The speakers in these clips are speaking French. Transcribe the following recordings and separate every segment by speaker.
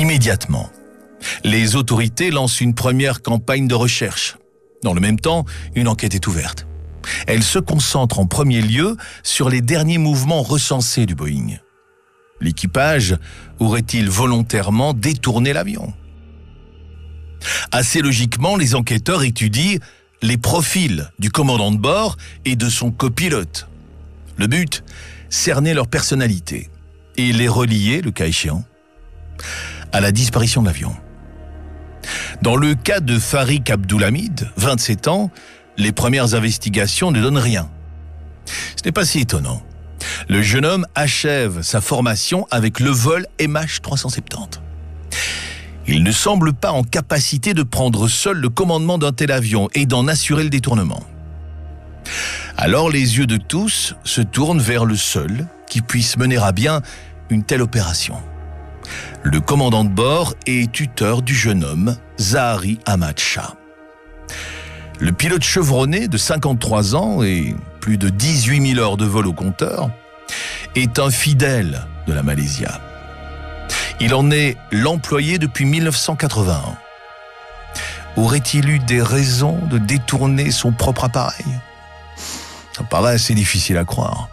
Speaker 1: Immédiatement, les autorités lancent une première campagne de recherche. Dans le même temps, une enquête est ouverte. Elle se concentre en premier lieu sur les derniers mouvements recensés du Boeing. L'équipage aurait-il volontairement détourné l'avion? Assez logiquement, les enquêteurs étudient les profils du commandant de bord et de son copilote. Le but, cerner leur personnalité et les relier, le cas échéant, à la disparition de l'avion. Dans le cas de Farik Abdulhamid, 27 ans, les premières investigations ne donnent rien. Ce n'est pas si étonnant. Le jeune homme achève sa formation avec le vol MH370. Il ne semble pas en capacité de prendre seul le commandement d'un tel avion et d'en assurer le détournement. Alors les yeux de tous se tournent vers le seul qui puisse mener à bien une telle opération. Le commandant de bord et tuteur du jeune homme, Zahari Ahmad Shah. Le pilote chevronné de 53 ans et plus de 18 000 heures de vol au compteur est un fidèle de la Malaysia. Il en est l'employé depuis 1981. Aurait-il eu des raisons de détourner son propre appareil? Ça paraît assez difficile à croire.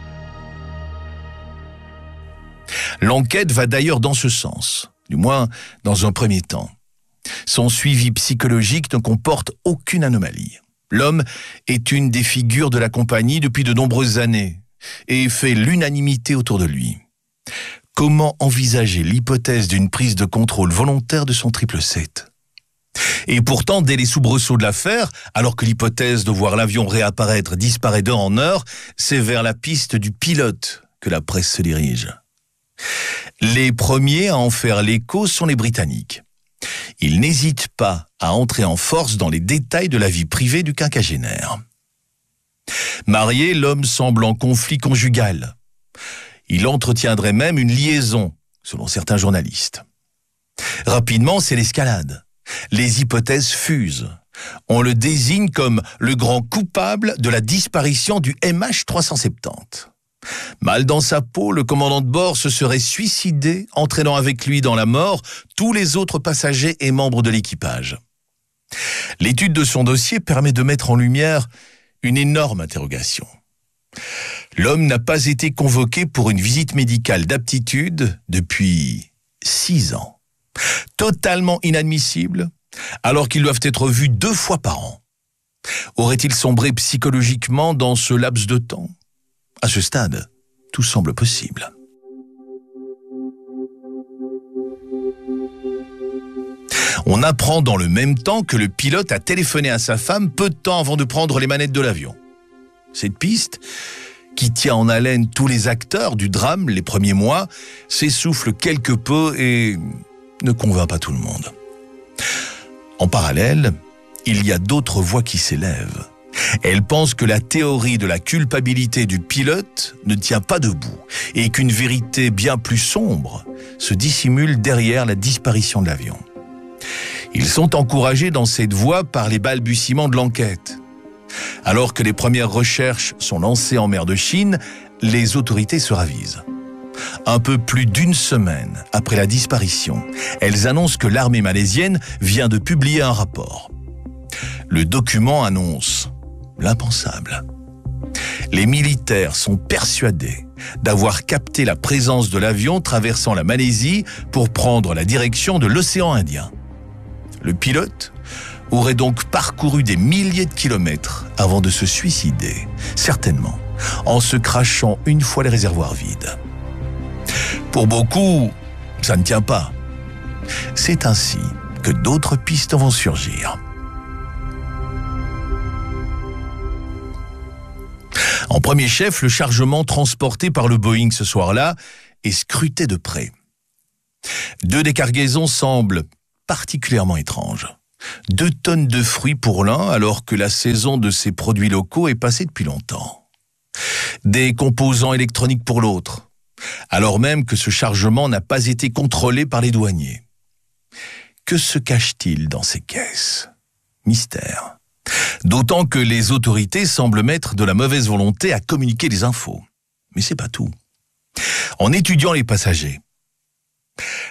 Speaker 1: L'enquête va d'ailleurs dans ce sens, du moins dans un premier temps. Son suivi psychologique ne comporte aucune anomalie. L'homme est une des figures de la compagnie depuis de nombreuses années et fait l'unanimité autour de lui. Comment envisager l'hypothèse d'une prise de contrôle volontaire de son 777? Et pourtant, dès les soubresauts de l'affaire, alors que l'hypothèse de voir l'avion réapparaître disparaît d'heure en heure, c'est vers la piste du pilote que la presse se dirige. Les premiers à en faire l'écho sont les Britanniques. Ils n'hésitent pas à entrer en force dans les détails de la vie privée du quinquagénaire. Marié, l'homme semble en conflit conjugal. Il entretiendrait même une liaison, selon certains journalistes. Rapidement, c'est l'escalade. Les hypothèses fusent. On le désigne comme le grand coupable de la disparition du MH370. Mal dans sa peau, le commandant de bord se serait suicidé, entraînant avec lui dans la mort tous les autres passagers et membres de l'équipage. L'étude de son dossier permet de mettre en lumière une énorme interrogation. L'homme n'a pas été convoqué pour une visite médicale d'aptitude depuis 6 ans. Totalement inadmissible, alors qu'ils doivent être vus 2 fois par an. Aurait-il sombré psychologiquement dans ce laps de temps? À ce stade, tout semble possible. On apprend dans le même temps que le pilote a téléphoné à sa femme peu de temps avant de prendre les manettes de l'avion. Cette piste, qui tient en haleine tous les acteurs du drame les premiers mois, s'essouffle quelque peu et ne convainc pas tout le monde. En parallèle, il y a d'autres voix qui s'élèvent. Elles pensent que la théorie de la culpabilité du pilote ne tient pas debout et qu'une vérité bien plus sombre se dissimule derrière la disparition de l'avion. Ils sont encouragés dans cette voie par les balbutiements de l'enquête. Alors que les premières recherches sont lancées en mer de Chine, les autorités se ravisent. Un peu plus d'1 semaine après la disparition, elles annoncent que l'armée malaisienne vient de publier un rapport. Le document annonce l'impensable. Les militaires sont persuadés d'avoir capté la présence de l'avion traversant la Malaisie pour prendre la direction de l'océan Indien. Le pilote aurait donc parcouru des milliers de kilomètres avant de se suicider, certainement en se crachant une fois les réservoirs vides. Pour beaucoup, ça ne tient pas. C'est ainsi que d'autres pistes vont surgir. En premier chef, le chargement transporté par le Boeing ce soir-là est scruté de près. 2 des cargaisons semblent particulièrement étranges. 2 tonnes de fruits pour l'un, alors que la saison de ces produits locaux est passée depuis longtemps. Des composants électroniques pour l'autre, alors même que ce chargement n'a pas été contrôlé par les douaniers. Que se cache-t-il dans ces caisses? Mystère. D'autant que les autorités semblent mettre de la mauvaise volonté à communiquer les infos. Mais c'est pas tout. En étudiant les passagers,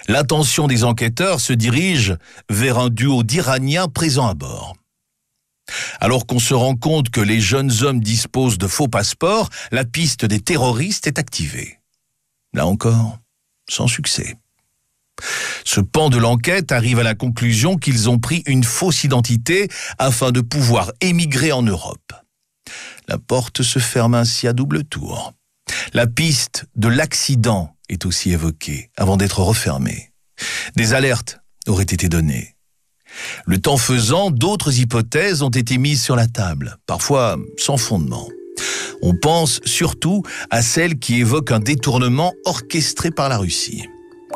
Speaker 1: L'attention des enquêteurs se dirige vers un duo d'Iraniens présents à bord. Alors qu'on se rend compte que les jeunes hommes disposent de faux passeports, la piste des terroristes est activée. Là encore, sans succès. Ce pan de l'enquête arrive à la conclusion qu'ils ont pris une fausse identité afin de pouvoir émigrer en Europe. La porte se ferme ainsi à double tour. La piste de l'accident est aussi évoquée avant d'être refermée. Des alertes auraient été données. Le temps faisant, d'autres hypothèses ont été mises sur la table, parfois sans fondement. On pense surtout à celle qui évoque un détournement orchestré par la Russie. Comment ?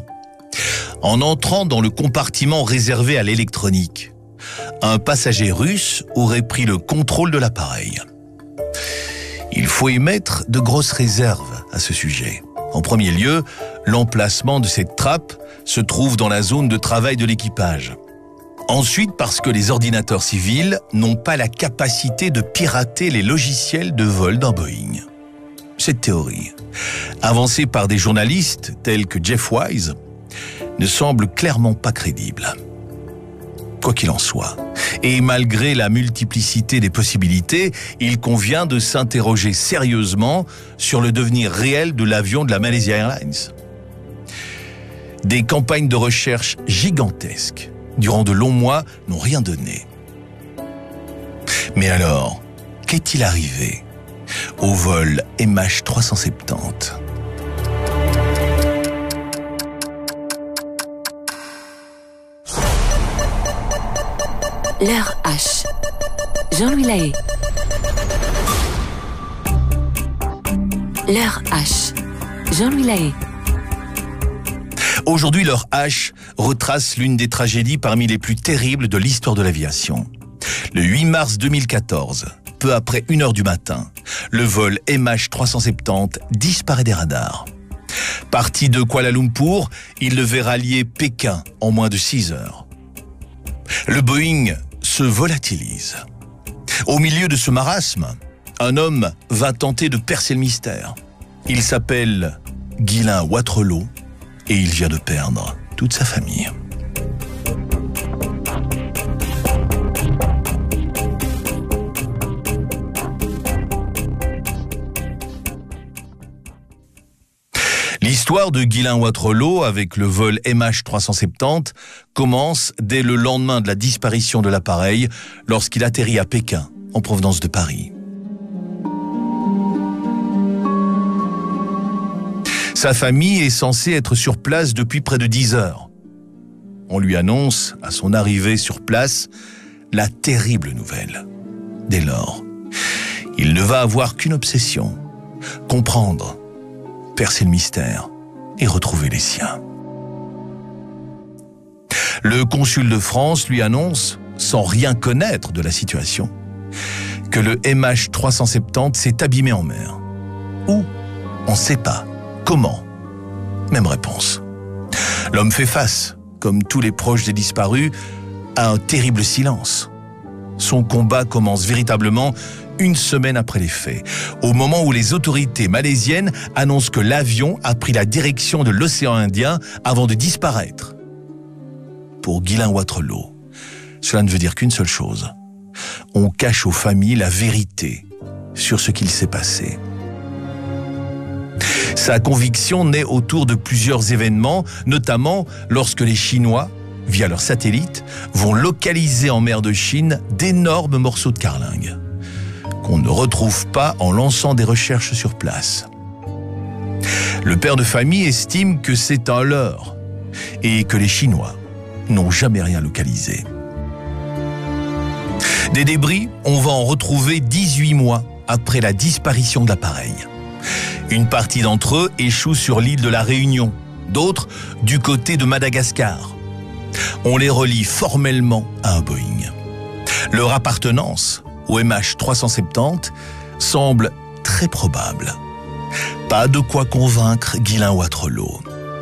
Speaker 1: En entrant dans le compartiment réservé à l'électronique, un passager russe aurait pris le contrôle de l'appareil. Il faut émettre de grosses réserves à ce sujet. En premier lieu, l'emplacement de cette trappe se trouve dans la zone de travail de l'équipage. Ensuite, parce que les ordinateurs civils n'ont pas la capacité de pirater les logiciels de vol d'un Boeing. Cette théorie, avancée par des journalistes tels que Jeff Wise, ne semble clairement pas crédible. Quoi qu'il en soit, et malgré la multiplicité des possibilités, il convient de s'interroger sérieusement sur le devenir réel de l'avion de la Malaysia Airlines. Des campagnes de recherche gigantesques, durant de longs mois, n'ont rien donné. Mais alors, qu'est-il arrivé au vol MH370 ?
Speaker 2: L'heure H. Jean-Louis Lahaye. L'heure H. Jean-Louis Lahaye.
Speaker 1: Aujourd'hui, l'heure H retrace l'une des tragédies parmi les plus terribles de l'histoire de l'aviation. Le 8 mars 2014, peu après 1h du matin, le vol MH370 disparaît des radars. Parti de Kuala Lumpur, il devait rallier Pékin en moins de 6 heures. Le Boeing se volatilise. Au milieu de ce marasme, un homme va tenter de percer le mystère. Il s'appelle Ghislain Wattrelos et il vient de perdre toute sa famille. L'histoire de Ghislain Wattrelos avec le vol MH370 commence dès le lendemain de la disparition de l'appareil lorsqu'il atterrit à Pékin, en provenance de Paris. Sa famille est censée être sur place depuis près de 10 heures. On lui annonce, à son arrivée sur place, la terrible nouvelle. Dès lors, il ne va avoir qu'une obsession, comprendre, percer le mystère et retrouver les siens. Le consul de France lui annonce, sans rien connaître de la situation, que le MH370 s'est abîmé en mer. Où ? On ne sait pas. Comment ? Même réponse. L'homme fait face, comme tous les proches des disparus, à un terrible silence. Son combat commence véritablement 1 semaine après les faits, au moment où les autorités malaisiennes annoncent que l'avion a pris la direction de l'océan Indien avant de disparaître. Pour Ghislain Wattrelos, cela ne veut dire qu'une seule chose. On cache aux familles la vérité sur ce qu'il s'est passé. Sa conviction naît autour de plusieurs événements, notamment lorsque les Chinois, via leurs satellites, vont localiser en mer de Chine d'énormes morceaux de carlingue, qu'on ne retrouve pas en lançant des recherches sur place. Le père de famille estime que c'est un leurre et que les Chinois n'ont jamais rien localisé. Des débris, on va en retrouver 18 mois après la disparition de l'appareil. Une partie d'entre eux échoue sur l'île de la Réunion, d'autres du côté de Madagascar. On les relie formellement à un Boeing. Leur appartenance au MH370 semble très probable. Pas de quoi convaincre Ghislain Wattrelos.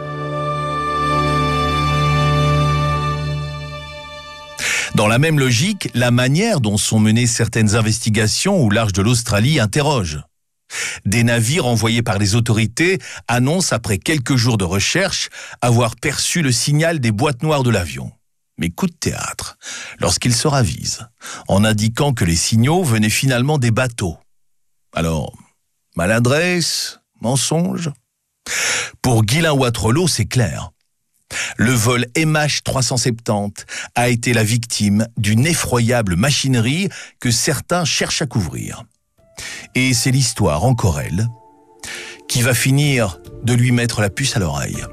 Speaker 1: Dans la même logique, la manière dont sont menées certaines investigations au large de l'Australie interroge. Des navires envoyés par les autorités annoncent après quelques jours de recherche avoir perçu le signal des boîtes noires de l'avion. Mais coup de théâtre, lorsqu'ils se ravisent, en indiquant que les signaux venaient finalement des bateaux. Alors, maladresse, mensonge ? Pour Ghislain Wattrelos, c'est clair. Le vol MH370 a été la victime d'une effroyable machinerie que certains cherchent à couvrir. Et c'est l'histoire, encore elle, qui va finir de lui mettre la puce à l'oreille.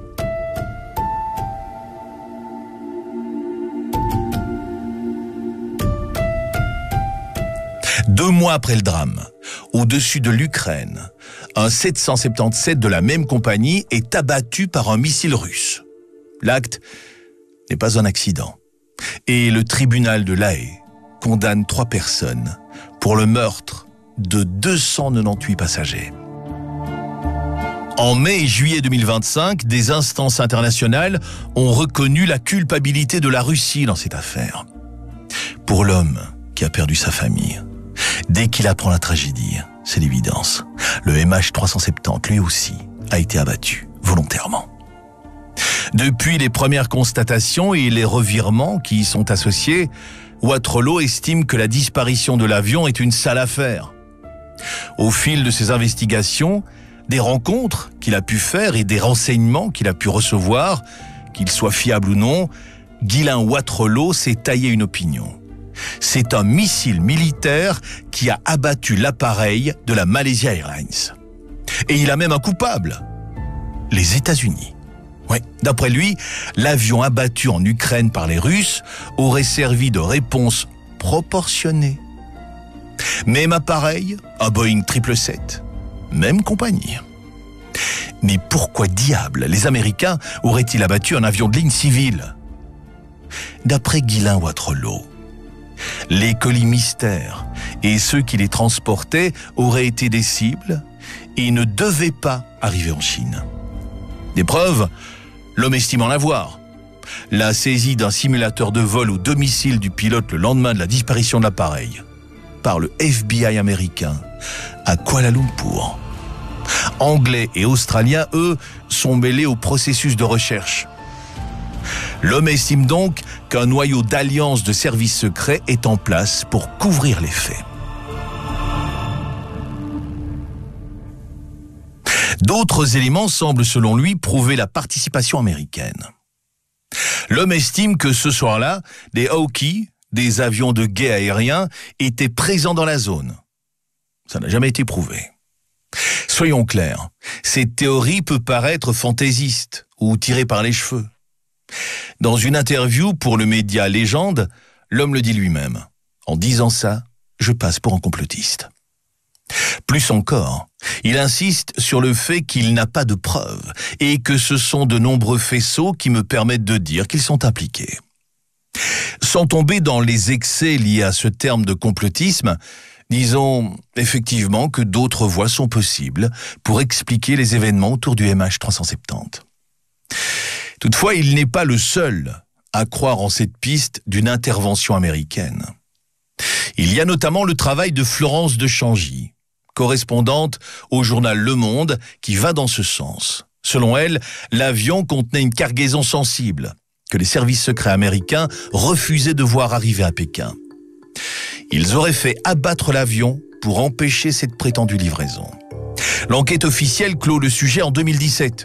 Speaker 1: Deux mois après le drame, au-dessus de l'Ukraine, un 777 de la même compagnie est abattu par un missile russe. L'acte n'est pas un accident. Et le tribunal de La Haye condamne 3 personnes pour le meurtre de 298 passagers. En mai et juillet 2025, des instances internationales ont reconnu la culpabilité de la Russie dans cette affaire. Pour l'homme qui a perdu sa famille, dès qu'il apprend la tragédie, c'est l'évidence. Le MH370, lui aussi, a été abattu volontairement. Depuis les premières constatations et les revirements qui y sont associés, Wattrelos estime que la disparition de l'avion est une sale affaire. Au fil de ses investigations, des rencontres qu'il a pu faire et des renseignements qu'il a pu recevoir, qu'ils soient fiables ou non, Ghislain Wattrelos s'est taillé une opinion. C'est un missile militaire qui a abattu l'appareil de la Malaysia Airlines. Et il a même un coupable, les États-Unis. Ouais, d'après lui, l'avion abattu en Ukraine par les Russes aurait servi de réponse proportionnée. Même appareil, un Boeing 777, même compagnie. Mais pourquoi diable les Américains auraient-ils abattu un avion de ligne civile ? D'après Ghislain Wattrelos, les colis mystères et ceux qui les transportaient auraient été des cibles et ne devaient pas arriver en Chine. Des preuves, l'homme estime en avoir. La saisie d'un simulateur de vol au domicile du pilote le lendemain de la disparition de l'appareil par le FBI américain à Kuala Lumpur. Anglais et Australiens, eux, sont mêlés au processus de recherche. L'homme estime donc qu'un noyau d'alliance de services secrets est en place pour couvrir les faits. D'autres éléments semblent selon lui prouver la participation américaine. L'homme estime que ce soir-là, des Hawkeye, des avions de guet aériens, étaient présents dans la zone. Ça n'a jamais été prouvé. Soyons clairs, cette théorie peut paraître fantaisiste ou tirée par les cheveux. Dans une interview pour le média Légende, l'homme le dit lui-même. En disant ça, je passe pour un complotiste. Plus encore, il insiste sur le fait qu'il n'a pas de preuves et que ce sont de nombreux faisceaux qui me permettent de dire qu'ils sont impliqués. Sans tomber dans les excès liés à ce terme de complotisme, disons effectivement que d'autres voies sont possibles pour expliquer les événements autour du MH370. Toutefois, il n'est pas le seul à croire en cette piste d'une intervention américaine. Il y a notamment le travail de Florence de Changy, correspondante au journal Le Monde, qui va dans ce sens. Selon elle, l'avion contenait une cargaison sensible que les services secrets américains refusaient de voir arriver à Pékin. Ils auraient fait abattre l'avion pour empêcher cette prétendue livraison. L'enquête officielle clôt le sujet en 2017.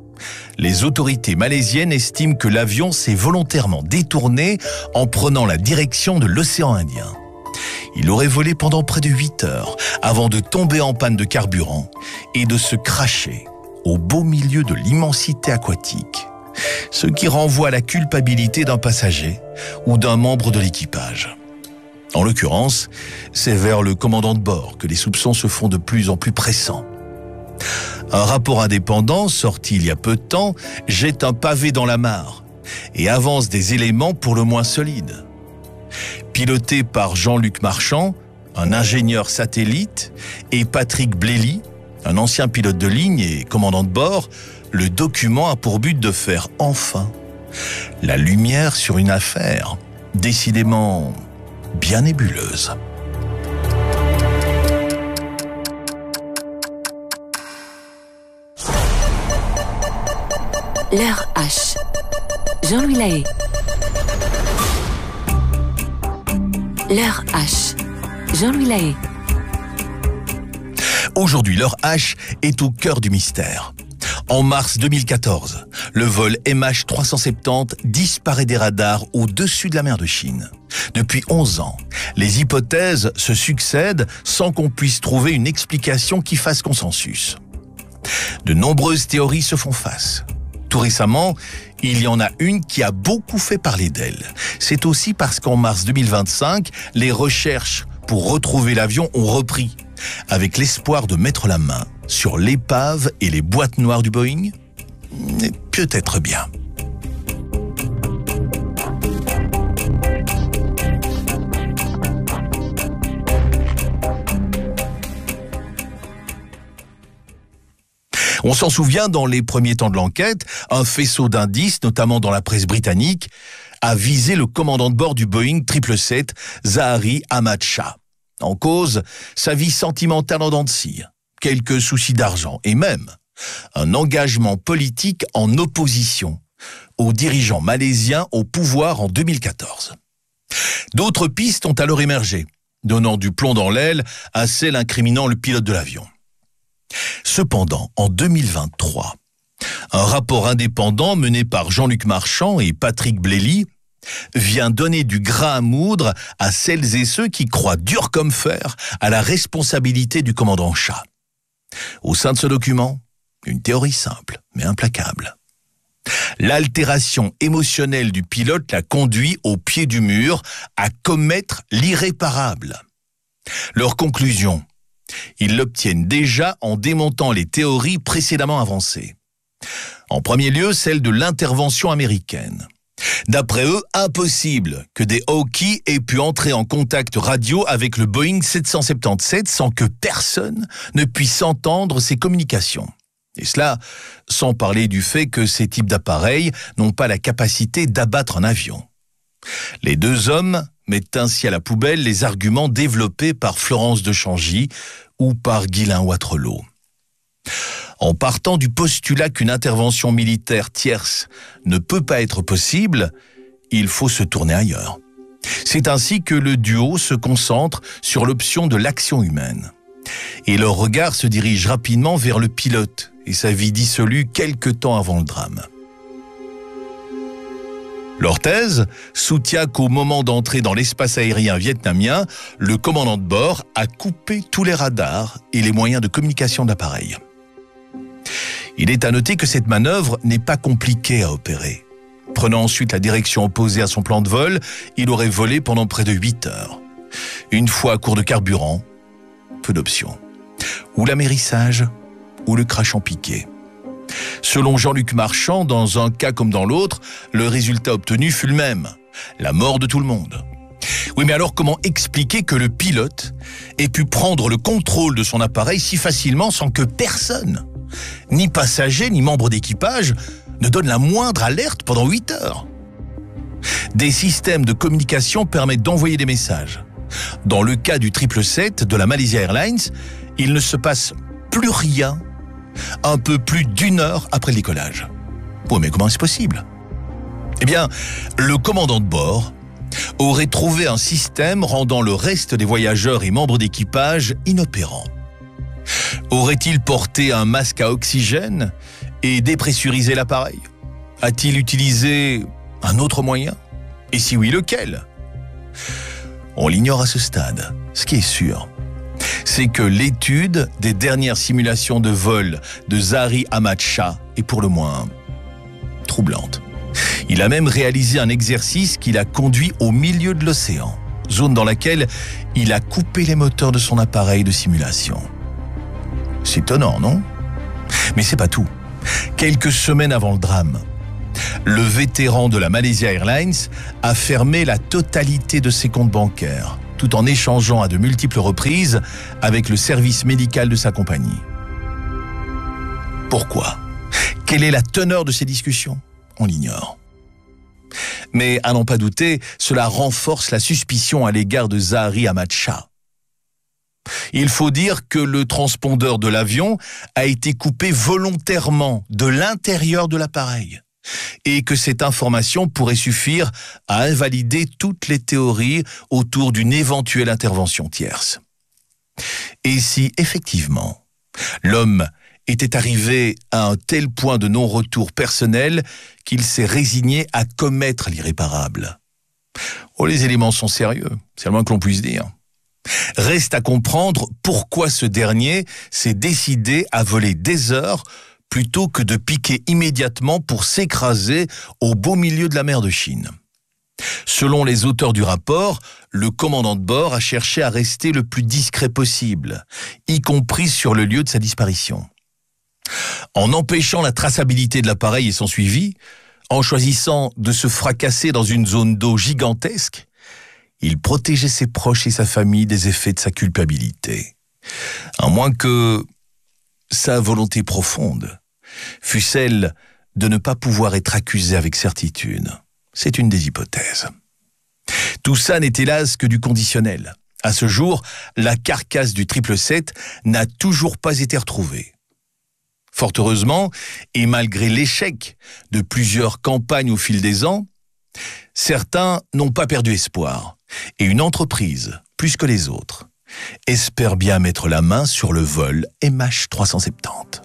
Speaker 1: Les autorités malaisiennes estiment que l'avion s'est volontairement détourné en prenant la direction de l'océan Indien. Il aurait volé pendant près de 8 heures avant de tomber en panne de carburant et de se cracher au beau milieu de l'immensité aquatique, ce qui renvoie à la culpabilité d'un passager ou d'un membre de l'équipage. En l'occurrence, c'est vers le commandant de bord que les soupçons se font de plus en plus pressants. Un rapport indépendant, sorti il y a peu de temps, jette un pavé dans la mare et avance des éléments pour le moins solides. Piloté par Jean-Luc Marchand, un ingénieur satellite, et Patrick Blély, un ancien pilote de ligne et commandant de bord, le document a pour but de faire enfin la lumière sur une affaire décidément bien nébuleuse.
Speaker 2: L'heure H. Jean-Louis Lahaye. L'heure H. Jean-Louis Lahaye.
Speaker 1: Aujourd'hui, l'heure H est au cœur du mystère. En mars 2014, le vol MH370 disparaît des radars au-dessus de la mer de Chine. Depuis 11 ans, les hypothèses se succèdent sans qu'on puisse trouver une explication qui fasse consensus. De nombreuses théories se font face. Tout récemment, il y en a une qui a beaucoup fait parler d'elle. C'est aussi parce qu'en mars 2025, les recherches pour retrouver l'avion ont repris, avec l'espoir de mettre la main sur l'épave et les boîtes noires du Boeing. Peut-être bien. On s'en souvient, dans les premiers temps de l'enquête, un faisceau d'indices, notamment dans la presse britannique, a visé le commandant de bord du Boeing 777, Zaharie Ahmad Shah. En cause, sa vie sentimentale en dents de scie, quelques soucis d'argent et même un engagement politique en opposition aux dirigeants malaisiens au pouvoir en 2014. D'autres pistes ont alors émergé, donnant du plomb dans l'aile à celle incriminant le pilote de l'avion. Cependant, en 2023, un rapport indépendant mené par Jean-Luc Marchand et Patrick Blely vient donner du grain à moudre à celles et ceux qui croient dur comme fer à la responsabilité du commandant Shah. Au sein de ce document, une théorie simple mais implacable. L'altération émotionnelle du pilote l'a conduit au pied du mur à commettre l'irréparable. Leur conclusion: ils l'obtiennent déjà en démontant les théories précédemment avancées. En premier lieu, celle de l'intervention américaine. D'après eux, impossible que des Hawkeyes aient pu entrer en contact radio avec le Boeing 777 sans que personne ne puisse entendre ces communications. Et cela sans parler du fait que ces types d'appareils n'ont pas la capacité d'abattre un avion. Les deux hommes mettent ainsi à la poubelle les arguments développés par Florence de Changy ou par Ghislain Watrelot. En partant du postulat qu'une intervention militaire tierce ne peut pas être possible, il faut se tourner ailleurs. C'est ainsi que le duo se concentre sur l'option de l'action humaine. Et leur regard se dirige rapidement vers le pilote et sa vie dissolue quelque temps avant le drame. Leur thèse soutient qu'au moment d'entrer dans l'espace aérien vietnamien, le commandant de bord a coupé tous les radars et les moyens de communication de l'appareil. Il est à noter que cette manœuvre n'est pas compliquée à opérer. Prenant ensuite la direction opposée à son plan de vol, il aurait volé pendant près de 8 heures. Une fois à court de carburant, peu d'options. Ou l'amérissage, ou le crash en piqué. Selon Jean-Luc Marchand, dans un cas comme dans l'autre, le résultat obtenu fut le même, la mort de tout le monde. Oui, mais alors comment expliquer que le pilote ait pu prendre le contrôle de son appareil si facilement sans que personne, ni passager, ni membre d'équipage, ne donne la moindre alerte pendant 8 heures? Des systèmes de communication permettent d'envoyer des messages. Dans le cas du 777 de la Malaysia Airlines, il ne se passe plus rien un peu plus d'1 heure après le décollage. Oui, mais comment est-ce possible? Eh bien, le commandant de bord aurait trouvé un système rendant le reste des voyageurs et membres d'équipage inopérants. Aurait-il porté un masque à oxygène et dépressurisé l'appareil? A-t-il utilisé un autre moyen? Et si oui, lequel? On l'ignore à ce stade. Ce qui est sûr, c'est que l'étude des dernières simulations de vol de Zaharie Ahmad Shah est pour le moins troublante. Il a même réalisé un exercice qui l'a conduit au milieu de l'océan, zone dans laquelle il a coupé les moteurs de son appareil de simulation. C'est étonnant, non? Mais c'est pas tout. Quelques semaines avant le drame, le vétéran de la Malaysia Airlines a fermé la totalité de ses comptes bancaires, tout en échangeant à de multiples reprises avec le service médical de sa compagnie. Pourquoi? Quelle est la teneur de ces discussions? On l'ignore. Mais à n'en pas douter, cela renforce la suspicion à l'égard de Zaharie Ahmad Shah. Il faut dire que le transpondeur de l'avion a été coupé volontairement de l'intérieur de l'appareil et que cette information pourrait suffire à invalider toutes les théories autour d'une éventuelle intervention tierce. Et si, effectivement, l'homme était arrivé à un tel point de non-retour personnel qu'il s'est résigné à commettre l'irréparable? Oh, les éléments sont sérieux, c'est le moins que l'on puisse dire. Reste à comprendre pourquoi ce dernier s'est décidé à voler des heures plutôt que de piquer immédiatement pour s'écraser au beau milieu de la mer de Chine. Selon les auteurs du rapport, le commandant de bord a cherché à rester le plus discret possible, y compris sur le lieu de sa disparition. En empêchant la traçabilité de l'appareil et son suivi, en choisissant de se fracasser dans une zone d'eau gigantesque, il protégeait ses proches et sa famille des effets de sa culpabilité. À moins que sa volonté profonde fût celle de ne pas pouvoir être accusé avec certitude. C'est une des hypothèses. Tout ça n'est hélas que du conditionnel. À ce jour, la carcasse du 777 n'a toujours pas été retrouvée. Fort heureusement, et malgré l'échec de plusieurs campagnes au fil des ans, certains n'ont pas perdu espoir. Et une entreprise, plus que les autres, espère bien mettre la main sur le vol MH370.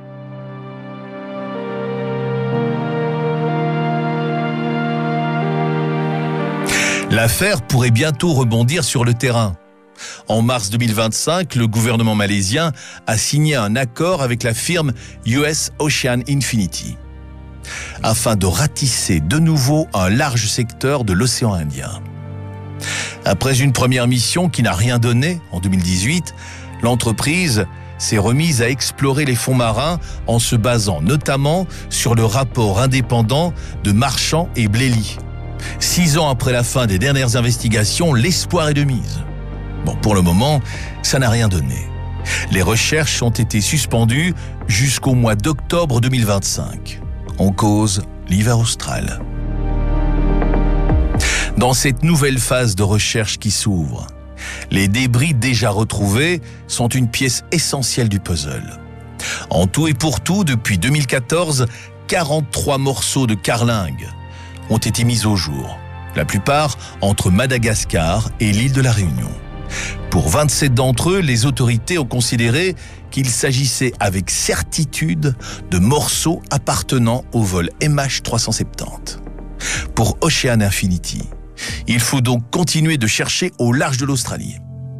Speaker 1: L'affaire pourrait bientôt rebondir sur le terrain. En mars 2025, le gouvernement malaisien a signé un accord avec la firme US Ocean Infinity afin de ratisser de nouveau un large secteur de l'océan Indien. Après une première mission qui n'a rien donné en 2018, l'entreprise s'est remise à explorer les fonds marins en se basant notamment sur le rapport indépendant de Marchand et Blely. 6 ans après la fin des dernières investigations, l'espoir est de mise. Bon, pour le moment, ça n'a rien donné. Les recherches ont été suspendues jusqu'au mois d'octobre 2025. En cause, l'hiver austral. Dans cette nouvelle phase de recherche qui s'ouvre, les débris déjà retrouvés sont une pièce essentielle du puzzle. En tout et pour tout, depuis 2014, 43 morceaux de carlingue ont été mis au jour, la plupart entre Madagascar et l'île de la Réunion. Pour 27 d'entre eux, les autorités ont considéré qu'il s'agissait avec certitude de morceaux appartenant au vol MH370. Pour Ocean Infinity, il faut donc continuer de chercher au large de l'Australie.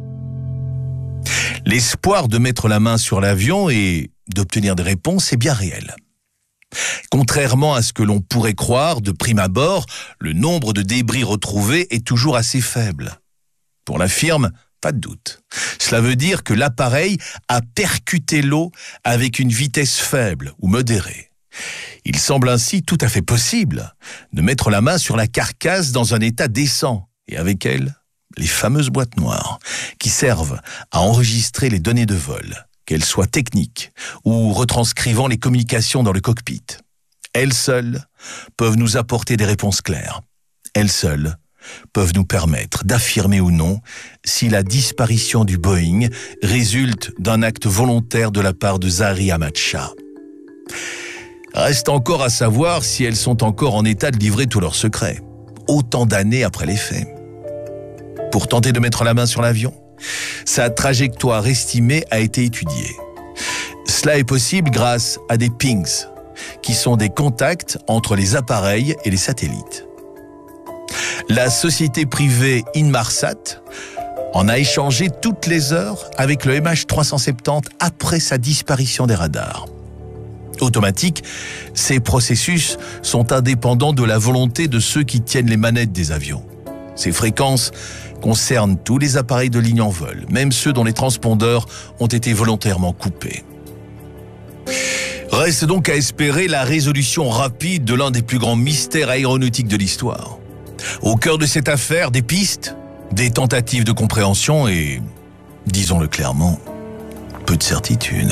Speaker 1: L'espoir de mettre la main sur l'avion et d'obtenir des réponses est bien réel. Contrairement à ce que l'on pourrait croire de prime abord, le nombre de débris retrouvés est toujours assez faible. Pour la firme, pas de doute. Cela veut dire que l'appareil a percuté l'eau avec une vitesse faible ou modérée. Il semble ainsi tout à fait possible de mettre la main sur la carcasse dans un état décent, et avec elle, les fameuses boîtes noires, qui servent à enregistrer les données de vol, qu'elles soient techniques ou retranscrivant les communications dans le cockpit. Elles seules peuvent nous apporter des réponses claires. Elles seules peuvent nous permettre d'affirmer ou non si la disparition du Boeing résulte d'un acte volontaire de la part de Zaharie Ahmad Shah. Reste encore à savoir si elles sont encore en état de livrer tous leurs secrets, autant d'années après les faits. Pour tenter de mettre la main sur l'avion, sa trajectoire estimée a été étudiée. Cela est possible grâce à des pings, qui sont des contacts entre les appareils et les satellites. La société privée Inmarsat en a échangé toutes les heures avec le MH370 après sa disparition des radars. Automatiques, ces processus sont indépendants de la volonté de ceux qui tiennent les manettes des avions. Ces fréquences concernent tous les appareils de ligne en vol, même ceux dont les transpondeurs ont été volontairement coupés. Reste donc à espérer la résolution rapide de l'un des plus grands mystères aéronautiques de l'histoire. Au cœur de cette affaire, des pistes, des tentatives de compréhension et, disons-le clairement, peu de certitude.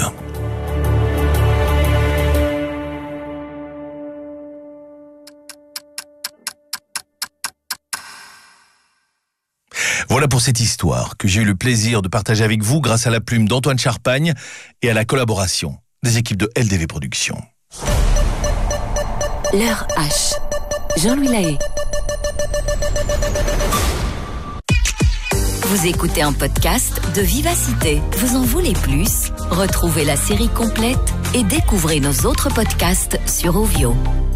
Speaker 1: Voilà pour cette histoire que j'ai eu le plaisir de partager avec vous grâce à la plume d'Antoine Charpagne et à la collaboration des équipes de LDV Productions.
Speaker 2: L'heure H. Jean-Louis Lahaye. Vous écoutez un podcast de Vivacité. Vous en voulez plus? Retrouvez la série complète et découvrez nos autres podcasts sur Ovio.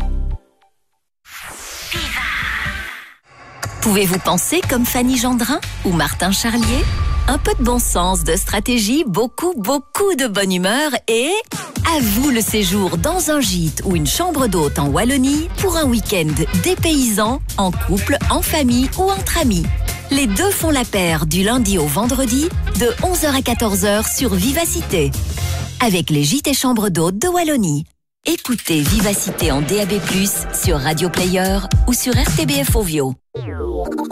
Speaker 2: Pouvez-vous penser comme Fanny Gendrin ou Martin Charlier? Un peu de bon sens, de stratégie, beaucoup de bonne humeur et... à vous le séjour dans un gîte ou une chambre d'hôte en Wallonie pour un week-end dépaysant, en couple, en famille ou entre amis. Les deux font la paire du lundi au vendredi de 11h à 14h sur Vivacité. Avec les gîtes et chambres d'hôtes de Wallonie. Écoutez Vivacité en DAB+, sur Radio Player ou sur RTBF Ovio.